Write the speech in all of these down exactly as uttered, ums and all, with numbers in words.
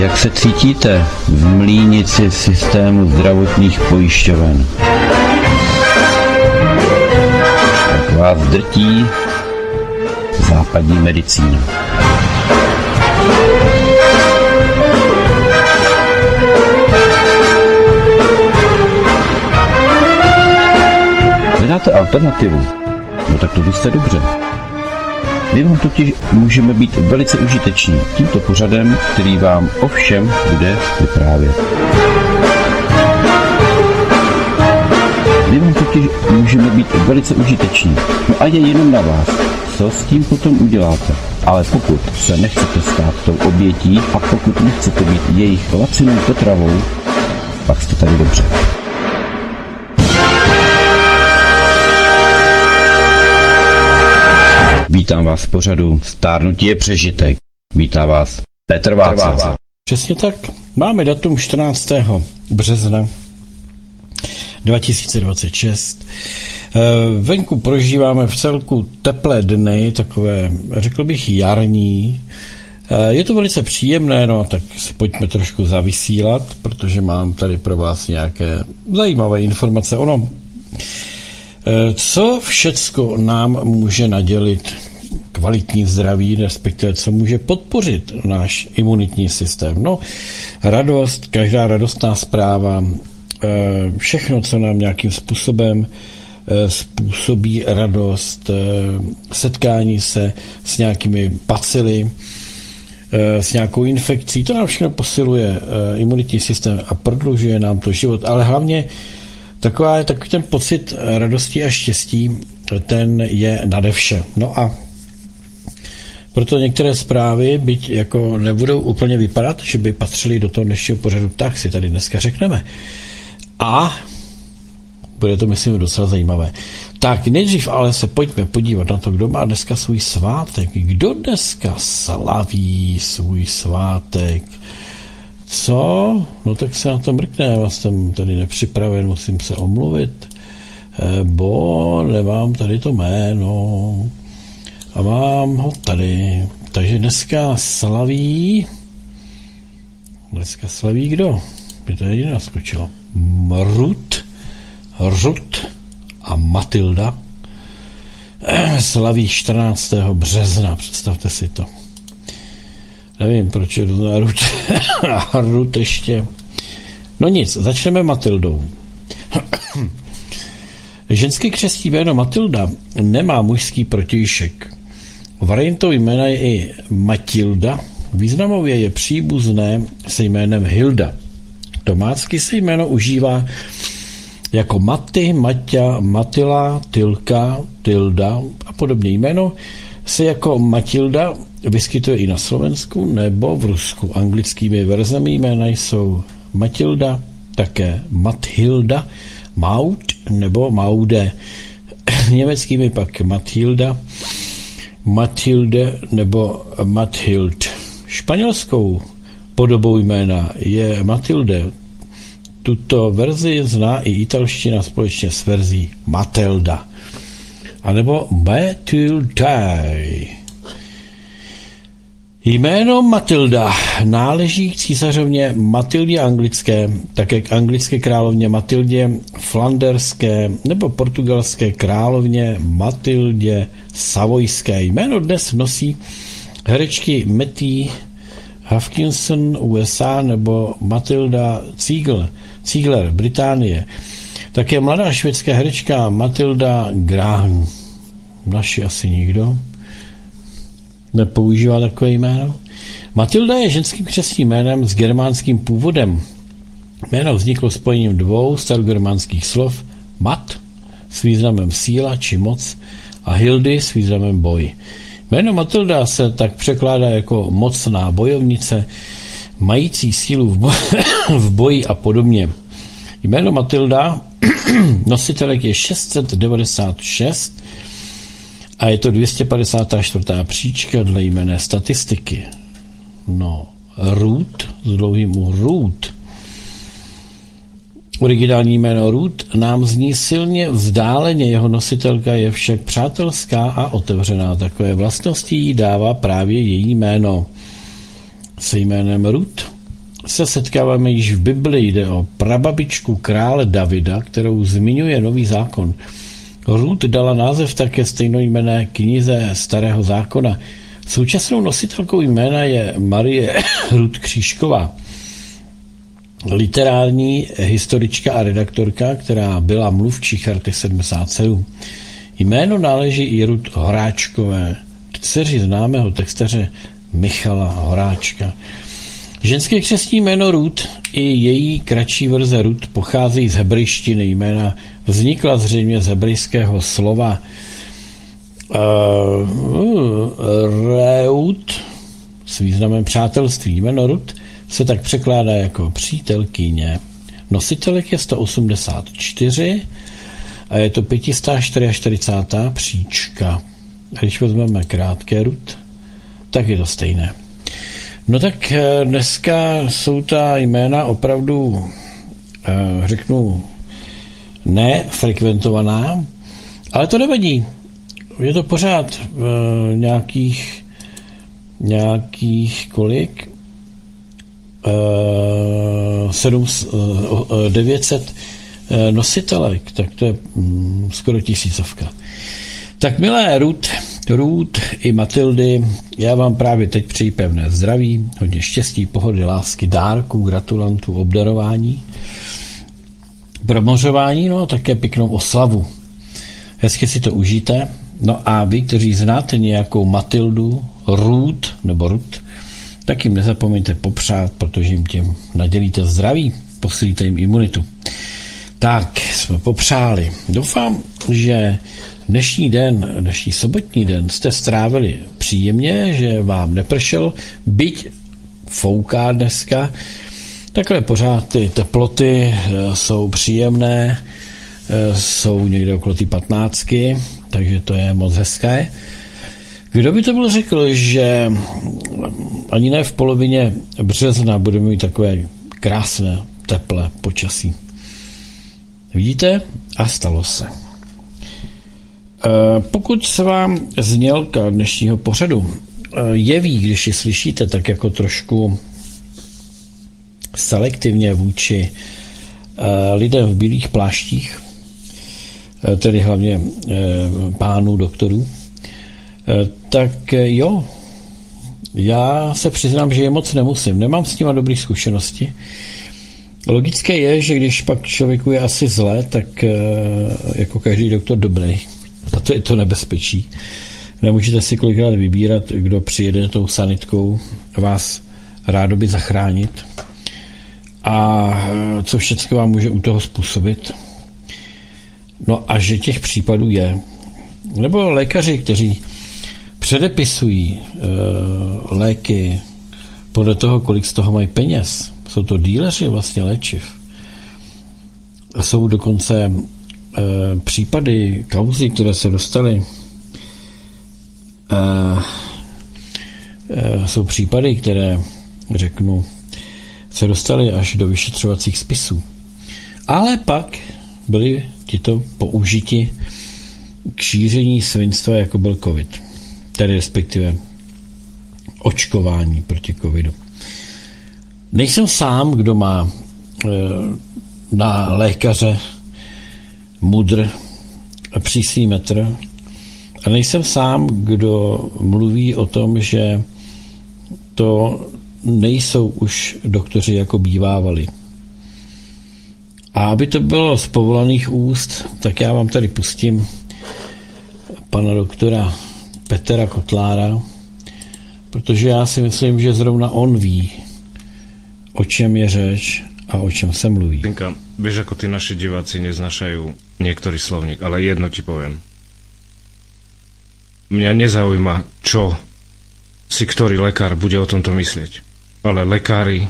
Jak se cítíte v mlýnici systému zdravotních pojišťoven? Jak vás drtí západní medicína? Hledáte alternativu? No tak to byste dobře. My vám totiž můžeme být velice užiteční tímto pořadem, který vám o všem bude vyprávět. My vám totiž můžeme být velice užiteční. No a je jenom na vás, co s tím potom uděláte. Ale pokud se nechcete stát tou obětí a pokud nechcete být jejich lacinou potravou, pak jste tady dobře. Vítám vás v pořadu Stárnutí je přežitek. Vítá vás Petr Václav. Přesně tak. Máme datum čtrnáctého března dva tisíce dvacet šest. Venku prožíváme v celku teplé dny, takové, řekl bych, jarní. Je to velice příjemné, no tak si pojďme trošku zavysílat, protože mám tady pro vás nějaké zajímavé informace. Ono, co všecko nám může nadělit kvalitní zdraví, respektive co může podpořit náš imunitní systém? No, radost, každá radostná zpráva, všechno, co nám nějakým způsobem způsobí radost, setkání se s nějakými bacily, s nějakou infekcí, to nám všechno posiluje imunitní systém a prodlužuje nám to život, ale hlavně Taková je takový ten pocit radosti a štěstí, ten je nade vše. No a proto některé zprávy, byť jako nebudou úplně vypadat, že by patřily do toho dnešního pořadu, tak si tady dneska řekneme. A bude to, myslím, docela zajímavé. Tak nejdřív ale se pojďme podívat na to, kdo má dneska svůj svátek. Kdo dneska slaví svůj svátek? Co? No tak se na to mrkne, já vás jsem tady nepřipraven, musím se omluvit, bo nemám tady to jméno a mám ho tady. Takže dneska slaví, dneska slaví kdo? Mě to jedině naskočilo. Rut, Rut a Matilda slaví čtrnáctého března, představte si to. Nevím, proč je to Rut a Rut ještě. No nic, začneme Matildou. Ženský křestní jméno Matilda nemá mužský protějšek. Variantou jména je i Matilda, významově je příbuzné se jménem Hilda. Domácky se jméno užívá jako Maty, Maťa, Matila, Tilka, Tilda a podobně. Jméno se jako Matilda vyskytuje i na Slovensku nebo v Rusku. Anglickými verzemi jména jsou Matilda, také Mathilda, Maud nebo Maude. Německými pak Mathilda, Mathilde nebo Mathild. Španělskou podobou jména je Matilde. Tuto verzi zná i italština společně s verzí Matilda. A nebo Matildae. Jméno Matilda náleží k císařovně Matildě anglické, také k anglické královně Matildě flanderské nebo portugalské královně Matildě savojské. Jméno dnes nosí herečky Matty Hutchinson U S A nebo Matilda Ziegler, Ziegler Británie. Také mladá švédská herečka Matilda Graham. Naši asi nikdo nepoužívá takové jméno. Matilda je ženským křestním jménem s germánským původem. Jméno vzniklo spojením dvou starogermánských slov mat s významem síla či moc a hildy s významem boj. Jméno Matilda se tak překládá jako mocná bojovnice, mající sílu v, boj- v boji a podobně. Jméno Matilda nositelek je šest set devadesát šest a je to dvě stě padesát čtyři příčka dle jmenné statistiky. No, Ruth, s dlouhým U, Ruth. Originální jméno Ruth nám zní silně vzdáleně, jeho nositelka je však přátelská a otevřená. Takové vlastnosti jí dává právě její jméno. Se jménem Ruth se setkáváme již v Bibli, jde o prababičku krále Davida, kterou zmiňuje Nový zákon. Rút dala název také stejnojmenné knize Starého zákona. Současnou nositelkou jména je Marie Rút Křížková, literární historička a redaktorka, která byla mluvčí Charty sedmdesát sedm. Jméno náleží i Rút Horáčkové, dceři známého textaře Michala Horáčka. Ženské křestní jméno Rút i její kratší verze Rut pochází z hebrejštiny. Jména vznikla zřejmě z hebrejského slova uh, Reut s významem přátelství. Jméno Rut se tak překládá jako přítelkyně. Nositelek je sto osmdesát čtyři a je to pět set čtyřicátá čtvrtá příčka. A když vezmeme krátké Rut, tak je to stejné. No tak dneska jsou ta jména opravdu, řeknu, nefrekventovaná, ale to nevadí. Je to pořád nějakých, nějakých kolik? sedm, devět set nositelek, tak to je skoro tisícovka. Tak milé Rut, Rút i Matildy, já vám právě teď přeji pevné zdraví, hodně štěstí, pohody, lásky, dárků, gratulantů, obdarování, promořování, no a také pěknou oslavu. Hezky si to užijte. No a vy, kteří znáte nějakou Matildu, Rút nebo Rut, tak jim nezapomeňte popřát, protože jim tím nadělíte zdraví, posílíte jim imunitu. Tak, jsme popřáli. Doufám, že dnešní den, dnešní sobotní den jste strávili příjemně, že vám nepršel, byť fouká dneska. Takhle pořád ty teploty jsou příjemné, jsou někde okolo ty patnáctky, takže to je moc hezké. Kdo by to byl řekl, že ani ne v polovině března budeme mít takové krásné, teplé počasí. Vidíte? A stalo se. Pokud se vám znělka dnešního pořadu jeví, když ji slyšíte, tak jako trošku selektivně vůči lidem v bílých pláštích, tedy hlavně pánů doktorů, tak jo, já se přiznám, že je moc nemusím. Nemám s nima dobré zkušenosti. Logické je, že když pak člověku je asi zle, tak jako každý doktor dobrý. A to je to nebezpečí. Nemůžete si kolikrát vybírat, kdo přijede tou sanitkou vás rádoby zachránit a co všechno vám může u toho způsobit. No a že těch případů je. Nebo lékaři, kteří předepisují e, léky podle toho, kolik z toho mají peněz. Jsou to díleři vlastně léčiv. A jsou dokonce e, případy, kauzy, které se dostaly. E, e, jsou případy, které, řeknu, se dostaly až do vyšetřovacích spisů. Ale pak byli tito použiti k šíření svinstva, jako byl covid. Tedy respektive očkování proti covidu. Nejsem sám, kdo má e, na lékaře mudr a přísný metr. A nejsem sám, kdo mluví o tom, že to nejsou už doktoři, jako bývávali. A aby to bylo z povolaných úst, tak já vám tady pustím pana doktora Petra Kotlára, protože já si myslím, že zrovna on ví, o čem je řeč a o čem se mluví. Tinka, vieš, ako tí naši diváci neznašajú niektorý slovník, ale jedno ti poviem. Mňa nezaujíma, čo si ktorý lekár bude o tomto myslieť. Ale lekári...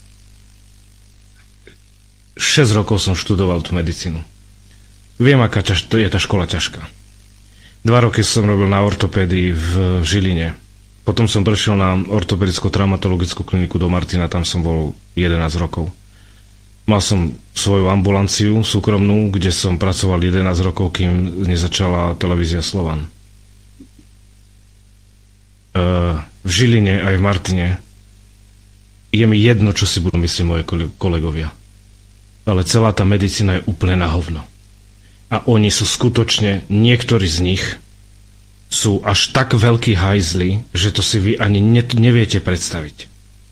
šesť rokov som študoval tú medicínu. Viem, aká to je tá škola ťažká. Dva roky som robil na ortopédii v Žiline. Potom som prešiel na ortopedicko-traumatologickú kliniku do Martina, tam som bol jedenásť rokov. Mal som svoju ambulanciu súkromnú, kde som pracoval jedenásť rokov, kým nezačala televízia Slovan. V Žiline aj v Martine je mi jedno, čo si budú myslieť moje kolegovia. Ale celá tá medicína je úplne na hovno. A oni sú skutočne, niektorí z nich sú až tak veľkí hajzli, že to si vy ani ne, neviete predstaviť.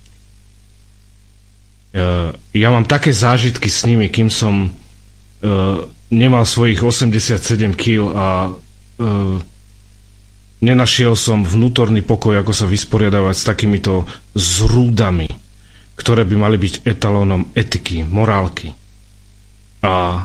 Ja mám také zážitky s nimi, kým som uh, nemal svojich osemdesiatsedem kíl a uh, nenašiel som vnútorný pokoj, ako sa vysporiadavať s takýmito zrúdami, ktoré by mali byť etalónom etiky, morálky. A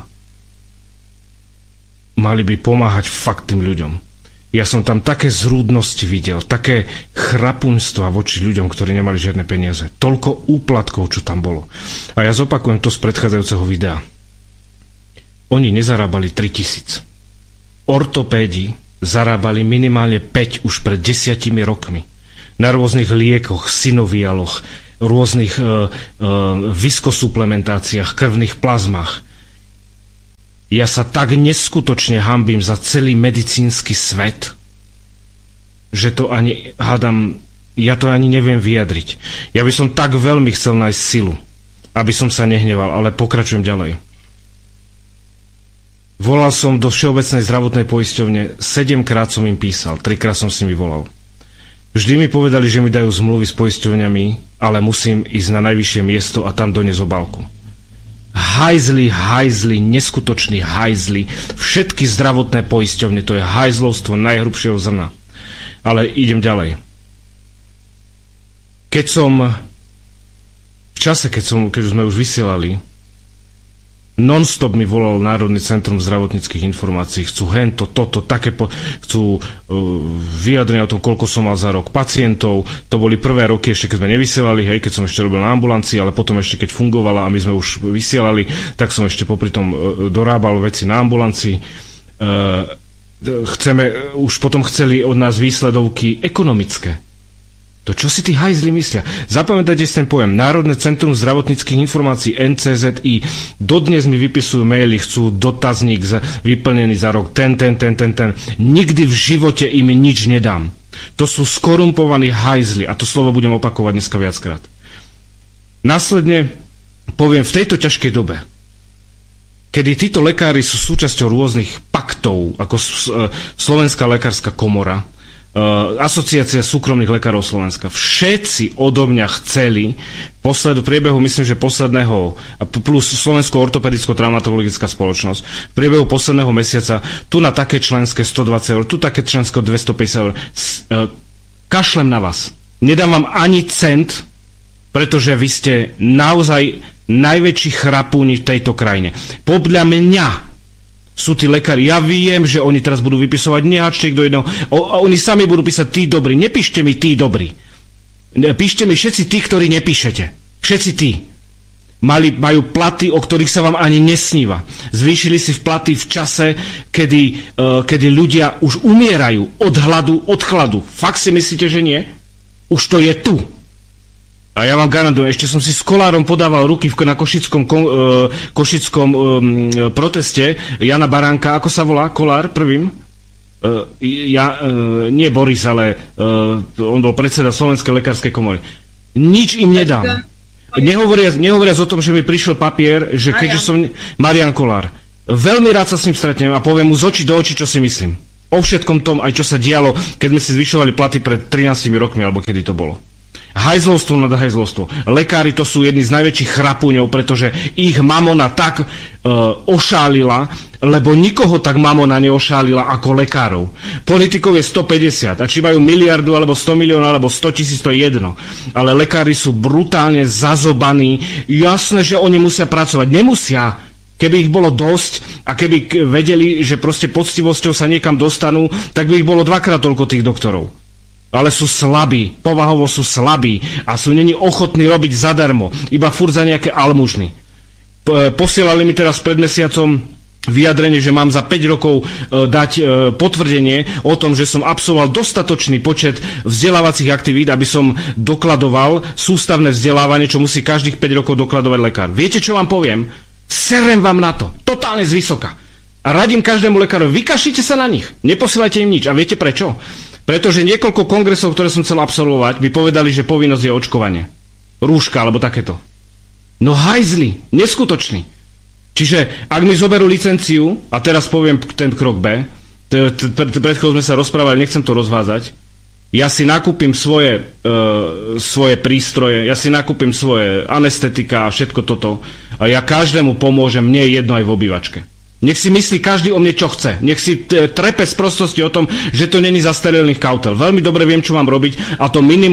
mali by pomáhať fakt tým ľuďom. Ja som tam také zrúdnosti videl, také chrapunstva voči ľuďom, ktorí nemali žiadne peniaze. Toľko úplatkov, čo tam bolo. A ja zopakujem to z predchádzajúceho videa. Oni nezarábali tritisíc. Ortopédi zarábali minimálne päť už pred desiatimi rokmi. Na rôznych liekoch, synovialoch, rôznych uh, uh, viskosuplementáciách, krvných plazmách. Ja sa tak neskutočne hanbím za celý medicínsky svet, že to ani, hádam, ja to ani neviem vyjadriť. Ja by som tak veľmi chcel nájsť silu, aby som sa nehneval, ale pokračujem ďalej. Volal som do Všeobecnej zdravotnej poisťovne, sedemkrát som im písal, trikrát som s nimi volal. Vždy mi povedali, že mi dajú zmluvy s poisťovňami, ale musím ísť na najvyššie miesto a tam doniesť obálku. Hajzli, hajzli, neskutoční hajzli, všetky zdravotné poisťovne, to je hajzlovstvo najhrubšieho zrna. Ale idem ďalej. Keď som, v čase, keď, som, keď sme už vysielali, non-stop mi volal Národný centrum zdravotníckych informácií, chcú hento, toto, také, po, chcú uh, vyjadrenia o tom, koľko som mal za rok pacientov. To boli prvé roky, ešte keď sme nevysielali, hej, keď som ešte robil na ambulancii, ale potom ešte keď fungovala a my sme už vysielali, tak som ešte popri tom uh, dorábal veci na ambulancii. Uh, chceme, už potom chceli od nás výsledovky ekonomické. To čo si tí hajzli myslia? Zapamätajte si ten pojem. Národné centrum zdravotníckych informácií en cé zet í. Dodnes mi vypisujú maily, chcú dotazník za, vyplnený za rok. Ten, ten, ten, ten, ten. Nikdy v živote im nič nedám. To sú skorumpovaní hajzli. A to slovo budem opakovať dneska viackrát. Následne poviem v tejto ťažkej dobe, kedy títo lekári sú súčasťou rôznych paktov, ako Slovenská lekárska komora, Asociácia súkromných lekárov Slovenska. Všetci odo mňa chceli posled, v priebehu, myslím, že posledného, plus Slovenskou ortopedicko traumatologická spoločnosť, v priebehu posledného mesiaca, tu na také členské stodvadsať eur, tu také členské dvestopäťdesiat eur. Kašlem na vás. Nedám vám ani cent, pretože vy ste naozaj najväčší chrapúni v tejto krajine. Podľa mňa sú tí lekári. Ja viem, že oni teraz budú vypisovať nehačtek do jedného. O, a oni sami budú písať tí dobrí. Nepíšte mi tí dobrí. Píšte mi všetci tí, ktorí nepíšete. Všetci tí. Mali, majú platy, o ktorých sa vám ani nesníva. Zvýšili si v platy v čase, kedy, uh, kedy ľudia už umierajú od hladu, od chladu. Fakt si myslíte, že nie? Už to je tu. A ja vám garantujem, ešte som si s Kolárom podával ruky na košickom, ko, e, košickom e, proteste Jana Baránka, ako sa volá Kolár prvým? E, ja, e, nie Boris, ale e, on bol predseda Slovenskej lekárskej komory. Nič im nedám. Nehovoriac, nehovoriac o tom, že mi prišiel papier, že keďže som... Marian Kolár. Veľmi rád sa s ním stretnem a poviem mu z očí do očí, čo si myslím. O všetkom tom, aj čo sa dialo, keď sme si zvyšovali platy pred trinástimi rokmi, alebo kedy to bolo. Hajzlovstvo nad hajzlovstvo. Lekári to sú jedni z najväčších chrapúňov, pretože ich mamona tak e, ošálila, lebo nikoho tak mamona neošálila ako lekárov. Politikov je stopäťdesiat a či majú miliardu, alebo sto miliónov, alebo sto tisíc, to je jedno. Ale lekári sú brutálne zazobaní. Jasné, že oni musia pracovať. Nemusia. Keby ich bolo dosť a keby vedeli, že proste poctivosťou sa niekam dostanú, tak by ich bolo dvakrát toľko tých doktorov. Ale sú slabí, povahovo sú slabí a sú není ochotní robiť zadarmo, iba furt za nejaké almužny. Posielali mi teraz pred mesiacom vyjadrenie, že mám za päť rokov dať potvrdenie o tom, že som absolvoval dostatočný počet vzdelávacích aktivít, aby som dokladoval sústavné vzdelávanie, čo musí každých päť rokov dokladovať lekár. Viete, čo vám poviem? Serem vám na to, totálne zvysoka. A radím každému lekárovi, vykašlite sa na nich, neposielajte im nič. A viete prečo? Pretože niekoľko kongresov, ktoré som chcel absolvovať, by povedali, že povinnosť je očkovanie. rúška alebo takéto. No hajzli, neskutočný. Čiže ak mi zoberú licenciu, a teraz poviem ten krok B, pred chvíľou sme sa rozprávali, nechcem to rozvázať, ja si nakúpim svoje, uh, svoje prístroje, ja si nakúpim svoje anestetika a všetko toto a ja každému pomôžem, mne je jedno aj v obývačke. Nech si myslí každý o mne, čo chce. Nech si trepe z prostosti o tom, že to není za sterilných kautel. Veľmi dobre viem, čo mám robiť a to minimum